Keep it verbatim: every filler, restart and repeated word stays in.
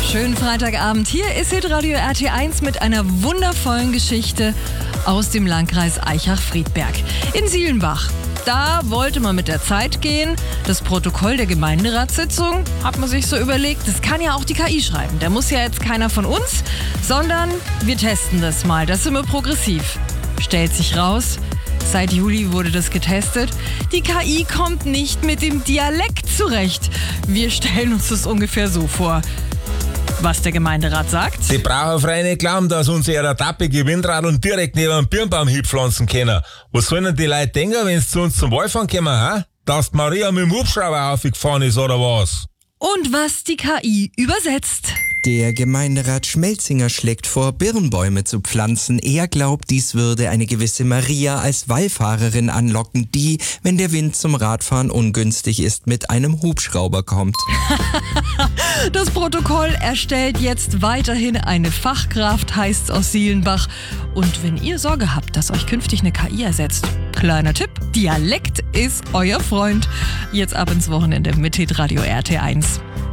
Schönen Freitagabend. Hier ist Hitradio R T eins mit einer wundervollen Geschichte aus dem Landkreis Aichach-Friedberg. In Sielenbach. Da wollte man mit der Zeit gehen. Das Protokoll der Gemeinderatssitzung hat man sich so überlegt, das kann ja auch die K I schreiben. Der muss ja jetzt keiner von uns, sondern wir testen das mal. Das sind wir progressiv. Stellt sich raus, seit Juli wurde das getestet. Die K I kommt nicht mit dem Dialekt zurecht. Wir stellen uns das ungefähr so vor. Was der Gemeinderat sagt? Sie brauchen frei nicht glauben, dass unsere tappige Windradeln direkt neben dem Birnbaum hinpflanzen können. Was sollen denn die Leute denken, wenn sie zu uns zum Wallfahren kommen, ha? Dass die Maria mit dem Hubschrauber aufgefahren ist, oder was? Und was die K I übersetzt. Der Gemeinderat Schmelzinger schlägt vor, Birnbäume zu pflanzen. Er glaubt, dies würde eine gewisse Maria als Wallfahrerin anlocken, die, wenn der Wind zum Radfahren ungünstig ist, mit einem Hubschrauber kommt. Das Protokoll erstellt jetzt weiterhin eine Fachkraft, heißt's aus Sielenbach. Und wenn ihr Sorge habt, dass euch künftig eine K I ersetzt, kleiner Tipp, Dialekt ist euer Freund. Jetzt ab ins Wochenende mit Hitradio R T eins.